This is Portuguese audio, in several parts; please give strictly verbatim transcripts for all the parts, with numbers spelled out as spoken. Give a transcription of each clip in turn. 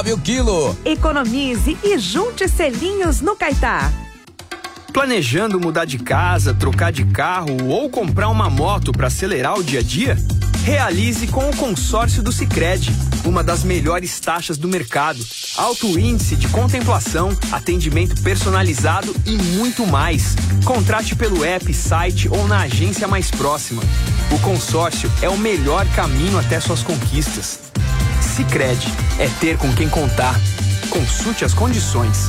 nove o quilo. Economize e junte selinhos no Caetá. Planejando mudar de casa, trocar de carro ou comprar uma moto para acelerar o dia a dia? Realize com o consórcio do Sicredi, uma das melhores taxas do mercado, alto índice de contemplação, atendimento personalizado e muito mais. Contrate pelo app, site ou na agência mais próxima. O consórcio é o melhor caminho até suas conquistas. Sicredi, é ter com quem contar. Consulte as condições.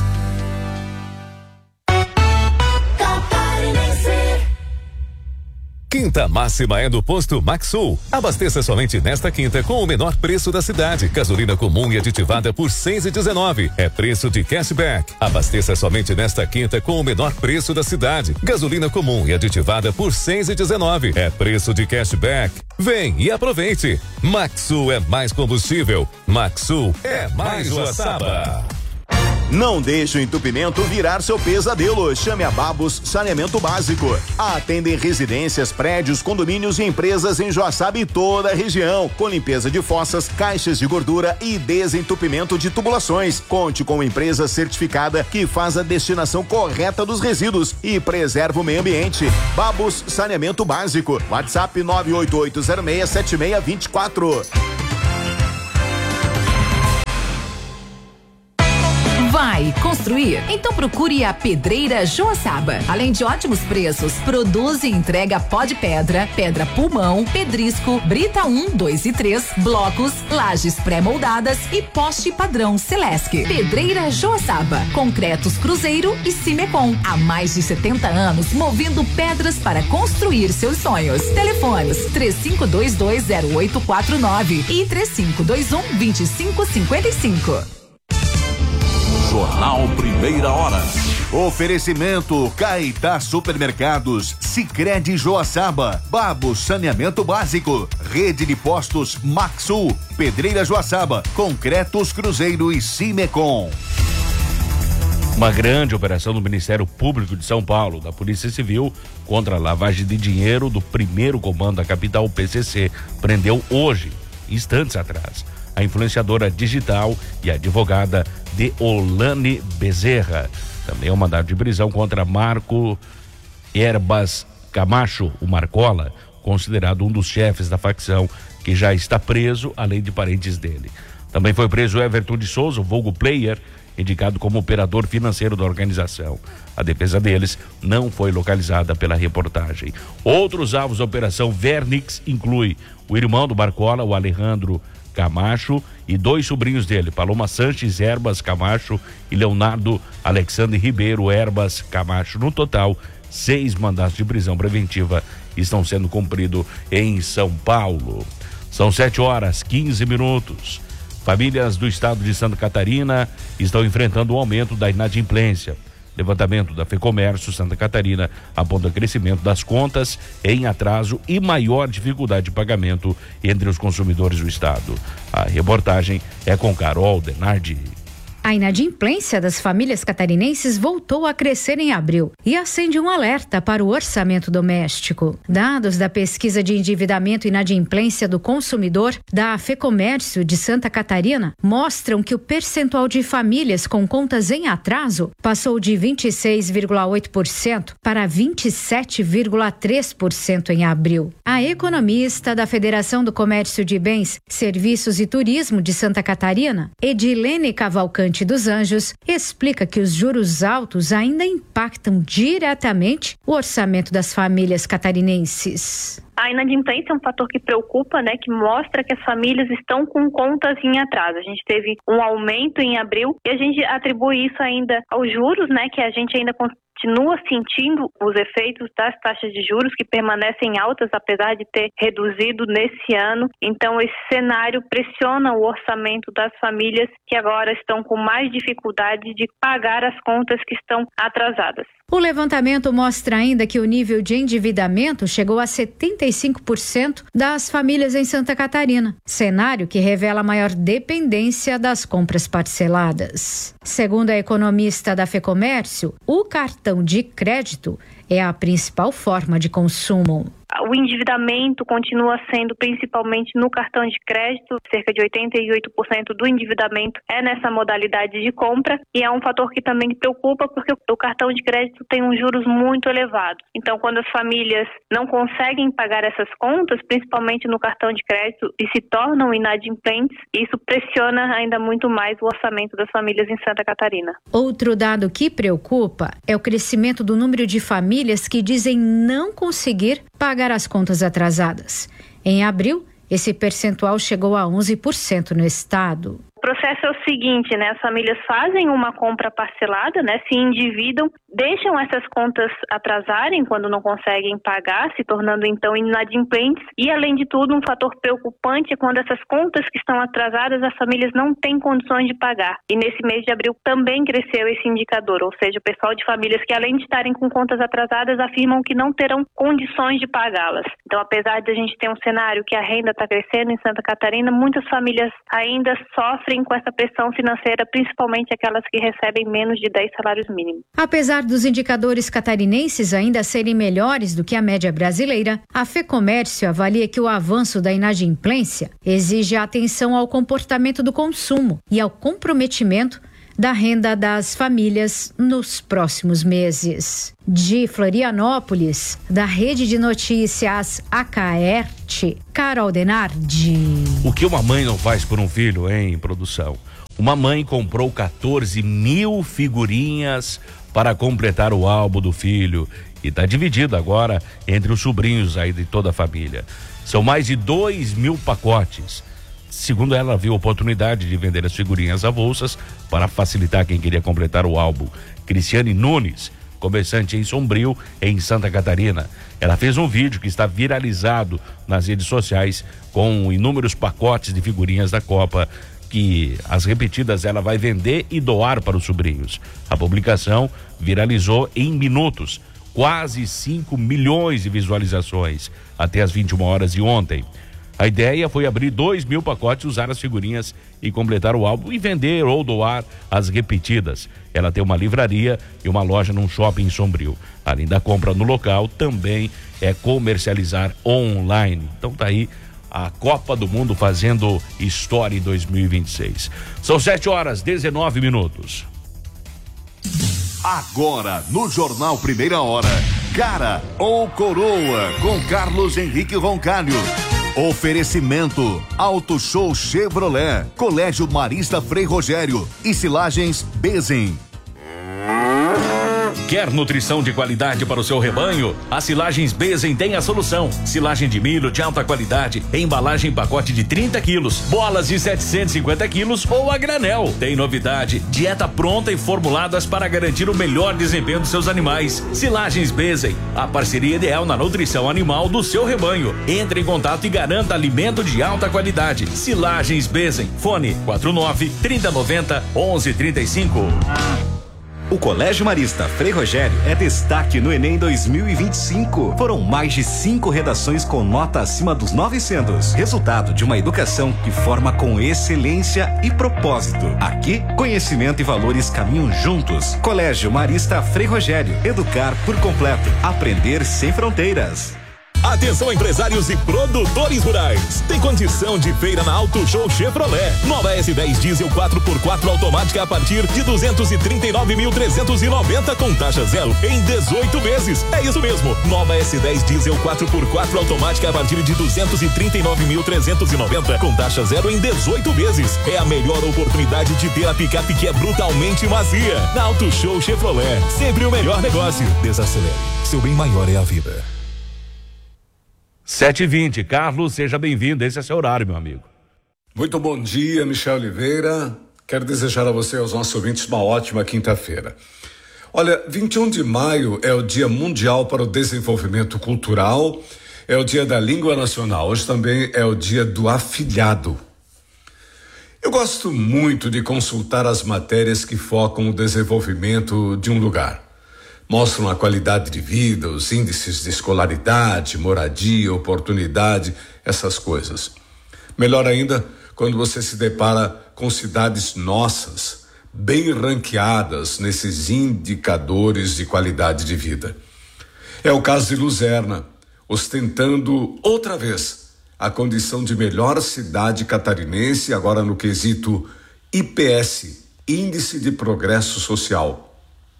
Quinta máxima é do posto Maxsul. Abasteça somente nesta quinta com o menor preço da cidade. Gasolina comum e aditivada por seis e dezenove. É preço de cashback. Abasteça somente nesta quinta com o menor preço da cidade. Gasolina comum e aditivada por seis e dezenove. É preço de cashback. Vem e aproveite. Maxsul é mais combustível. Maxsul é mais Joaçaba. Não deixe o entupimento virar seu pesadelo. Chame a Babos Saneamento Básico. Atendem residências, prédios, condomínios e empresas em Joaçaba e toda a região. Com limpeza de fossas, caixas de gordura e desentupimento de tubulações. Conte com uma empresa certificada que faz a destinação correta dos resíduos e preserva o meio ambiente. Babos Saneamento Básico. WhatsApp nove oito oito zero seis sete seis dois quatro. Vai construir? Então procure a Pedreira Joaçaba. Além de ótimos preços, produz e entrega pó de pedra, pedra pulmão, pedrisco, brita um, dois e três, blocos, lajes pré-moldadas e poste padrão Celesc. Pedreira Joaçaba. Concretos Cruzeiro e Cimecon. Há mais de setenta anos movendo pedras para construir seus sonhos. Telefones três cinco dois dois zero oito quatro nove e três cinco dois um dois cinco cinco cinco. Jornal Primeira Hora. Oferecimento Caetá Supermercados, Sicredi Joaçaba, Babos Saneamento Básico, Rede de Postos Maxsul, Pedreira Joaçaba, Concretos Cruzeiro e Cimecon. Uma grande operação do Ministério Público de São Paulo, da Polícia Civil, contra a lavagem de dinheiro do primeiro comando da capital, o P C C, prendeu hoje, instantes atrás, a influenciadora digital e advogada Deolane Bezerra. Também é um mandado de prisão contra Marco Herbas Camacho, o Marcola, considerado um dos chefes da facção, que já está preso, além de parentes dele. Também foi preso Everton de Souza, o vulgo Player, indicado como operador financeiro da organização. A defesa deles não foi localizada pela reportagem. Outros alvos da Operação Vernix inclui o irmão do Marcola, o Alejandro Camacho, e dois sobrinhos dele, Paloma Sanches Herbas Camacho e Leonardo Alexandre Ribeiro Herbas Camacho. No total, seis mandatos de prisão preventiva estão sendo cumpridos em São Paulo. São sete horas, quinze minutos. Famílias do estado de Santa Catarina estão enfrentando o aumento da inadimplência. Levantamento da FEComércio Santa Catarina aponta crescimento das contas em atraso e maior dificuldade de pagamento entre os consumidores do estado. A reportagem é com Carol Denardi. A inadimplência das famílias catarinenses voltou a crescer em abril e acende um alerta para o orçamento doméstico. Dados da pesquisa de endividamento e inadimplência do consumidor da FEComércio de Santa Catarina mostram que o percentual de famílias com contas em atraso passou de vinte e seis vírgula oito por cento para vinte e sete vírgula três por cento em abril. A economista da Federação do Comércio de Bens, Serviços e Turismo de Santa Catarina, Edilene Cavalcante dos Anjos, explica que os juros altos ainda impactam diretamente o orçamento das famílias catarinenses. A inadimplência é um fator que preocupa, né, que mostra que as famílias estão com contas em atraso. A gente teve um aumento em abril e a gente atribui isso ainda aos juros, né, que a gente ainda continua sentindo os efeitos das taxas de juros que permanecem altas, apesar de ter reduzido nesse ano. Então, esse cenário pressiona o orçamento das famílias que agora estão com mais dificuldade de pagar as contas que estão atrasadas. O levantamento mostra ainda que o nível de endividamento chegou a setenta e cinco por cento das famílias em Santa Catarina, cenário que revela maior dependência das compras parceladas. Segundo a economista da FEComércio, o cartão de crédito é a principal forma de consumo. O endividamento continua sendo principalmente no cartão de crédito, cerca de oitenta e oito por cento do endividamento é nessa modalidade de compra, e é um fator que também preocupa porque o cartão de crédito tem uns juros muito elevados. Então, quando as famílias não conseguem pagar essas contas, principalmente no cartão de crédito, e se tornam inadimplentes, isso pressiona ainda muito mais o orçamento das famílias em Santa Catarina. Outro dado que preocupa é o crescimento do número de famílias que dizem não conseguir pagar as contas atrasadas. Em abril, esse percentual chegou a onze por cento no estado. O processo é o seguinte, né? As famílias fazem uma compra parcelada, né? Se endividam, deixam essas contas atrasarem quando não conseguem pagar, se tornando então inadimplentes. E além de tudo, um fator preocupante é quando essas contas que estão atrasadas, as famílias não têm condições de pagar. E nesse mês de abril também cresceu esse indicador, ou seja, o pessoal de famílias que além de estarem com contas atrasadas, afirmam que não terão condições de pagá-las. Então, apesar de a gente ter um cenário que a renda está crescendo em Santa Catarina, muitas famílias ainda sofrem com essa pressão financeira, principalmente aquelas que recebem menos de dez salários mínimos. Apesar dos indicadores catarinenses ainda serem melhores do que a média brasileira, a FEComércio avalia que o avanço da inadimplência exige atenção ao comportamento do consumo e ao comprometimento da renda das famílias nos próximos meses. De Florianópolis, da Rede de Notícias Acaerte, Carol Denardi. O que uma mãe não faz por um filho, hein, produção? Uma mãe comprou quatorze mil figurinhas para completar o álbum do filho e está dividido agora entre os sobrinhos aí de toda a família. São mais de dois mil pacotes. Segundo ela, viu a oportunidade de vender as figurinhas avulsas para facilitar quem queria completar o álbum. Cristiane Nunes, comerciante em Sombrio, em Santa Catarina. Ela fez um vídeo que está viralizado nas redes sociais com inúmeros pacotes de figurinhas da Copa, que as repetidas ela vai vender e doar para os sobrinhos. A publicação viralizou em minutos, quase cinco milhões de visualizações até as vinte e uma horas de ontem. A ideia foi abrir dois mil pacotes, usar as figurinhas e completar o álbum e vender ou doar as repetidas. Ela tem uma livraria e uma loja num shopping em Sombrio. Além da compra no local, também é comercializar online. Então tá aí a Copa do Mundo fazendo história em dois mil e vinte e seis. São sete horas, dezenove minutos. Agora, no Jornal Primeira Hora, Cara ou Coroa, com Carlos Henrique Roncalho. Oferecimento, Auto Show Chevrolet, Colégio Marista Frei Rogério e Silagens Bezen. Quer nutrição de qualidade para o seu rebanho? A Silagens Bezen tem a solução. Silagem de milho de alta qualidade, embalagem em pacote de trinta quilos, bolas de setecentos e cinquenta quilos ou a granel. Tem novidade, dieta pronta e formuladas para garantir o melhor desempenho dos seus animais. Silagens Bezen, a parceria ideal na nutrição animal do seu rebanho. Entre em contato e garanta alimento de alta qualidade. Silagens Bezen, fone quatro nove, trinta, noventa, onze, trinta e cinco. O Colégio Marista Frei Rogério é destaque no Enem dois mil e vinte e cinco. Foram mais de cinco redações com nota acima dos novecentos. Resultado de uma educação que forma com excelência e propósito. Aqui, conhecimento e valores caminham juntos. Colégio Marista Frei Rogério. Educar por completo. Aprender sem fronteiras. Atenção, empresários e produtores rurais. Tem condição de feira na Auto Show Chevrolet. Nova S dez diesel quatro por quatro automática a partir de duzentos e trinta e nove mil trezentos e noventa com taxa zero em dezoito vezes. É isso mesmo. Nova S dez diesel quatro por quatro automática a partir de duzentos e trinta e nove mil trezentos e noventa com taxa zero em dezoito vezes. É a melhor oportunidade de ter a picape que é brutalmente macia. Na Auto Show Chevrolet. Sempre o melhor negócio. Desacelere. Seu bem maior é a vida. sete e vinte, Carlos, seja bem-vindo, esse é seu horário, meu amigo. Muito bom dia, Michel Oliveira. Quero desejar a você e aos nossos ouvintes uma ótima quinta-feira. Olha, vinte e um de maio é o Dia Mundial para o Desenvolvimento Cultural, é o Dia da Língua Nacional, hoje também é o Dia do Afilhado. Eu gosto muito de consultar as matérias que focam o desenvolvimento de um lugar. Mostram a qualidade de vida, os índices de escolaridade, moradia, oportunidade, essas coisas. Melhor ainda, quando você se depara com cidades nossas, bem ranqueadas nesses indicadores de qualidade de vida. É o caso de Luzerna, ostentando outra vez a condição de melhor cidade catarinense, agora no quesito I P S, Índice de Progresso Social.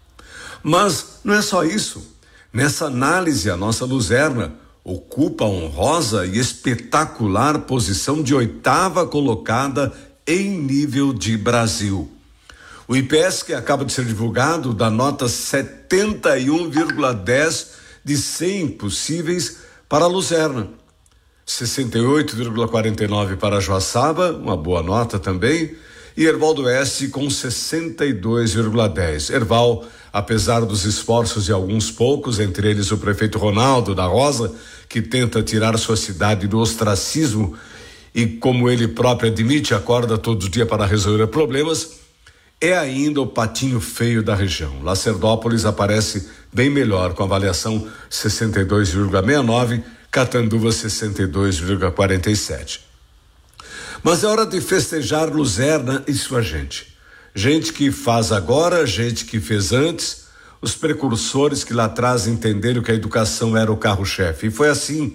Mas não é só isso. Nessa análise, a nossa Luzerna ocupa a honrosa e espetacular posição de oitava colocada em nível de Brasil. O I P S, que acaba de ser divulgado, dá nota setenta e um vírgula dez de cem possíveis para a Luzerna, sessenta e oito vírgula quarenta e nove para Joaçaba, uma boa nota também, e Erval do Oeste com sessenta e dois vírgula dez. Erval, apesar dos esforços de alguns poucos, entre eles o prefeito Ronaldo da Rosa, que tenta tirar sua cidade do ostracismo e, como ele próprio admite, acorda todo dia para resolver problemas, é ainda o patinho feio da região. Lacerdópolis aparece bem melhor, com avaliação sessenta e dois vírgula sessenta e nove, Catanduva sessenta e dois vírgula quarenta e sete. Mas é hora de festejar Luzerna e sua gente. Gente que faz agora, gente que fez antes, os precursores que lá atrás entenderam que a educação era o carro-chefe. E foi assim.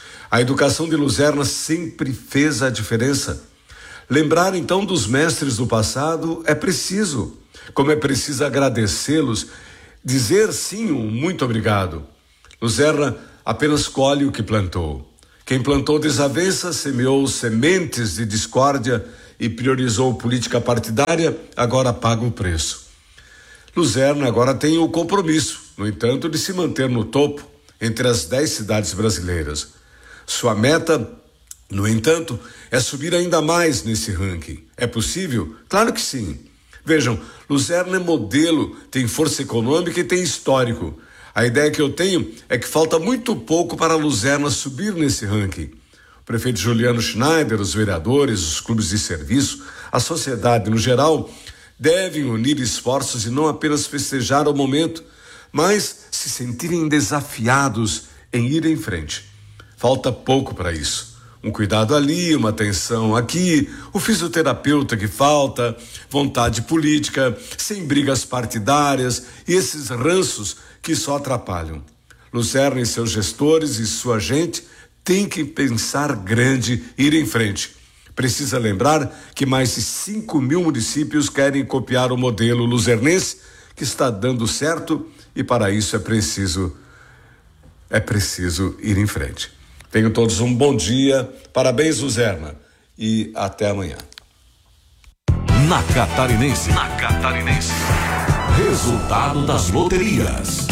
A educação de Luzerna sempre fez a diferença. Lembrar então dos mestres do passado é preciso, como é preciso agradecê-los, dizer sim um muito obrigado. Luzerna apenas colhe o que plantou. Quem plantou desavença, semeou sementes de discórdia e priorizou política partidária, agora paga o preço. Luzerna agora tem o compromisso, no entanto, de se manter no topo entre as dez cidades brasileiras. Sua meta, no entanto, é subir ainda mais nesse ranking. É possível? Claro que sim. Vejam, Luzerna é modelo, tem força econômica e tem histórico. A ideia que eu tenho é que falta muito pouco para a Luzerna subir nesse ranking. O prefeito Juliano Schneider, os vereadores, os clubes de serviço, a sociedade no geral, devem unir esforços e não apenas festejar o momento, mas se sentirem desafiados em ir em frente. Falta pouco para isso. Um cuidado ali, uma atenção aqui, o fisioterapeuta que falta, vontade política, sem brigas partidárias e esses ranços que só atrapalham. Luzerna e seus gestores e sua gente têm que pensar grande e ir em frente. Precisa lembrar que mais de cinco mil municípios querem copiar o modelo luzernense, que está dando certo, e para isso é preciso, é preciso ir em frente. Tenham todos um bom dia, parabéns Luzerna e até amanhã. Na Catarinense. Na Catarinense. Resultado das loterias.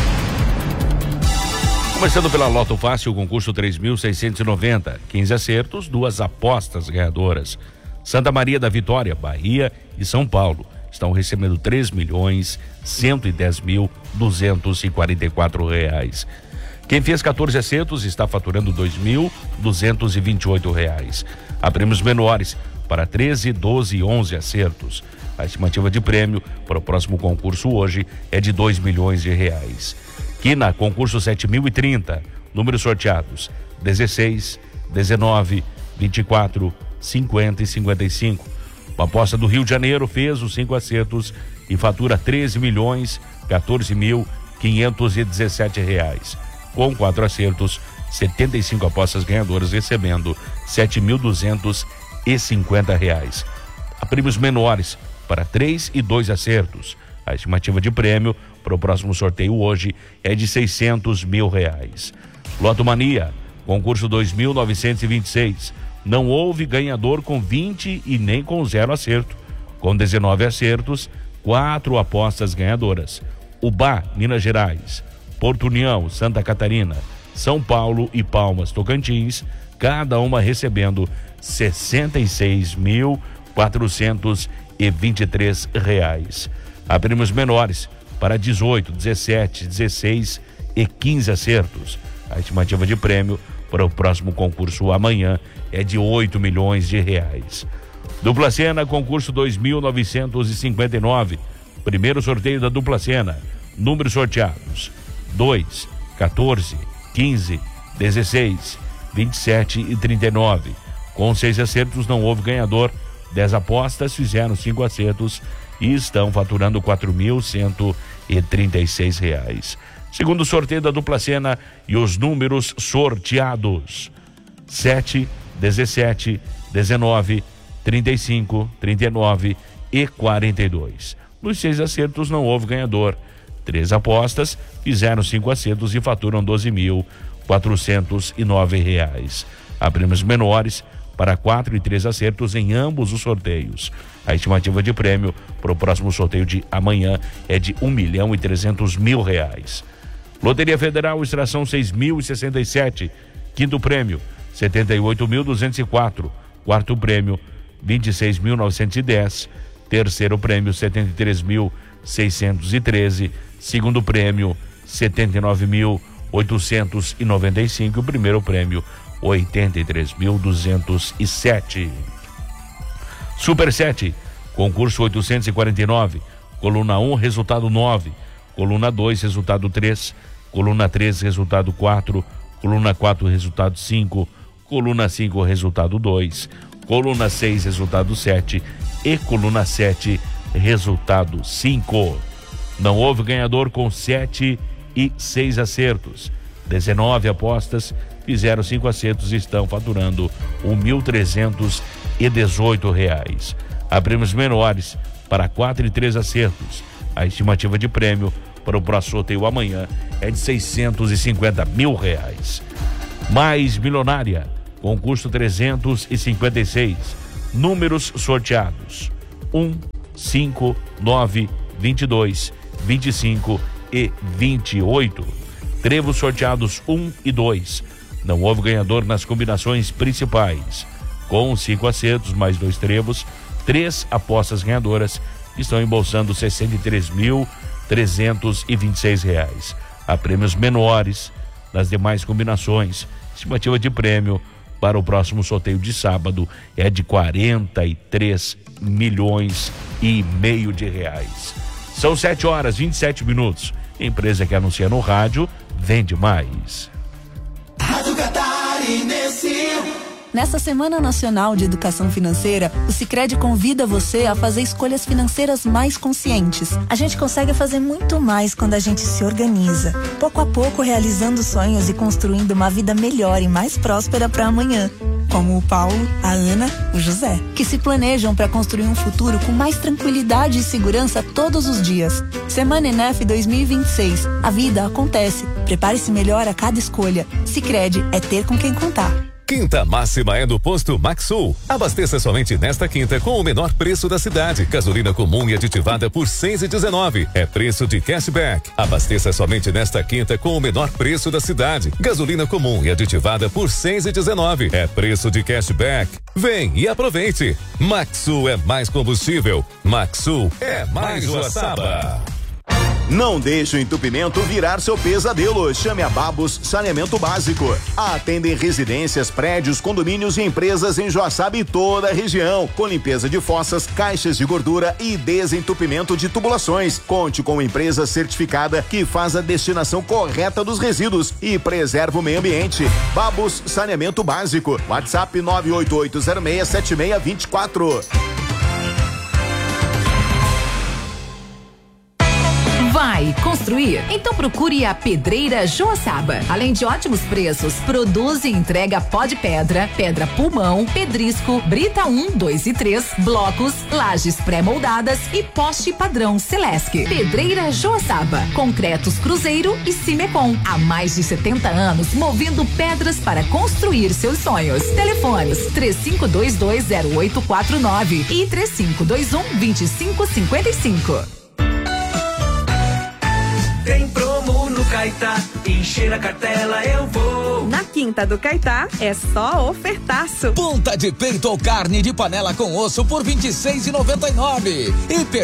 Começando pela Loto Fácil, o concurso três mil seiscentos e noventa, quinze acertos, duas apostas ganhadoras. Santa Maria da Vitória, Bahia e São Paulo estão recebendo três milhões cento e dez mil duzentos e quarenta e quatro reais. Quem fez quatorze acertos está faturando dois mil duzentos e vinte e oito reais. Há prêmios menores para treze, doze e onze acertos. A estimativa de prêmio para o próximo concurso hoje é de dois milhões de reais. Quina, concurso sete mil e trinta, números sorteados dezesseis, dezenove, vinte e quatro, cinquenta e cinquenta e cinco. A aposta do Rio de Janeiro fez os cinco acertos e fatura treze milhões quatorze mil quinhentos e dezessete reais. Com quatro acertos, setenta e cinco apostas ganhadoras recebendo sete mil duzentos e cinquenta reais. Há prêmios menores para três e dois acertos. A estimativa de prêmio para o próximo sorteio hoje é de seiscentos mil reais. Loto Mania, concurso dois mil novecentos e vinte e seis. Não houve ganhador com vinte e nem com zero acerto. Com dezenove acertos, quatro apostas ganhadoras. Ubá, Minas Gerais, Porto União, Santa Catarina, São Paulo e Palmas, Tocantins, cada uma recebendo sessenta e seis mil quatrocentos e vinte e três reais. Há prêmios menores para dezoito, dezessete, dezesseis e quinze acertos. A estimativa de prêmio para o próximo concurso amanhã é de oito milhões de reais. Dupla Sena, concurso dois mil novecentos e cinquenta e nove. Primeiro sorteio da Dupla Sena. Números sorteados: dois, quatorze, quinze, dezesseis, vinte e sete e trinta e nove. Com seis acertos não houve ganhador. dez apostas fizeram cinco acertos e estão faturando quatro mil cento e trinta e seis reais. Segundo sorteio da dupla cena e os números sorteados: sete, dezessete, dezenove, trinta e cinco, trinta e nove e quarenta e dois. Nos seis acertos não houve ganhador. Três apostas fizeram cinco acertos e faturam doze mil quatrocentos e nove reais. Há prêmios menores para quatro e três acertos em ambos os sorteios. A estimativa de prêmio para o próximo sorteio de amanhã é de um milhão e trezentos mil reais. Loteria Federal, extração seis mil e sessenta e sete. Quinto prêmio, setenta e oito mil duzentos e quatro. Quarto prêmio, vinte e seis mil novecentos e dez. Terceiro prêmio, setenta e três mil seiscentos e treze. Segundo prêmio, setenta e nove mil oitocentos e noventa e cinco. O primeiro prêmio, oitenta e três mil duzentos e sete. Super sete, concurso oitocentos e quarenta e nove. Coluna um, resultado nove. Coluna dois, resultado três. Coluna três, resultado quatro. Coluna quatro, resultado cinco. Coluna cinco, resultado dois. Coluna seis, resultado sete. E coluna sete, resultado cinco. Não houve ganhador com sete e seis acertos. dezenove apostas fizeram cinco acertos e estão faturando um mil trezentos e dezoito reais. Há prêmios menores para quatro e três acertos. A estimativa de prêmio para o próximo sorteio amanhã é de seiscentos e cinquenta mil reais. Mais milionária, concurso trezentos e cinquenta e seis. Números sorteados: um, cinco, nove, vinte e dois, vinte e cinco e vinte e oito. Trevos sorteados um e dois. Não houve ganhador nas combinações principais. Com cinco acertos mais dois trevos, três apostas ganhadoras estão embolsando sessenta e três mil trezentos e vinte e seis reais. Há prêmios menores nas demais combinações. Estimativa de prêmio para o próximo sorteio de sábado é de quarenta e três milhões e meio de reais. São sete horas e vinte e sete minutos. Empresa que anuncia no rádio vende mais. Rádio Catarinense. Nessa Semana Nacional de Educação Financeira, o Sicredi convida você a fazer escolhas financeiras mais conscientes. A gente consegue fazer muito mais quando a gente se organiza, pouco a pouco realizando sonhos e construindo uma vida melhor e mais próspera para amanhã. Como o Paulo, a Ana, o José, que se planejam para construir um futuro com mais tranquilidade e segurança todos os dias. Semana Enef dois mil e vinte e seis. A vida acontece. Prepare-se melhor a cada escolha. Sicredi é ter com quem contar. Quinta máxima é no posto Maxsul. Abasteça somente nesta quinta com o menor preço da cidade. Gasolina comum e aditivada por seis e dezenove. É preço de cashback. Abasteça somente nesta quinta com o menor preço da cidade. Gasolina comum e aditivada por seis e dezenove. É preço de cashback. Vem e aproveite. Maxsul é mais combustível. Maxsul é mais Joaçaba. Não deixe o entupimento virar seu pesadelo. Chame a Babos Saneamento Básico. Atendem residências, prédios, condomínios e empresas em Joaçaba e toda a região. Com limpeza de fossas, caixas de gordura e desentupimento de tubulações. Conte com uma empresa certificada que faz a destinação correta dos resíduos e preserva o meio ambiente. Babos Saneamento Básico. WhatsApp nove oito oito zero seis sete seis dois quatro. Vai construir? Então procure a Pedreira Joaçaba. Além de ótimos preços, produz e entrega pó de pedra, pedra pulmão, pedrisco, brita um, dois e três, blocos, lajes pré-moldadas e poste padrão Celesc. Pedreira Joaçaba. Concretos Cruzeiro e Cimecon. Há mais de setenta anos, movendo pedras para construir seus sonhos. Telefones três cinco dois dois zero oito quatro nove e três cinco dois um, dois cinco cinco cinco. Tem promo no Caetá, encher a cartela eu vou. Na Quinta do Caetá é só ofertaço. Ponta de peito ou carne de panela com osso por vinte e seis reais e noventa e nove centavos. E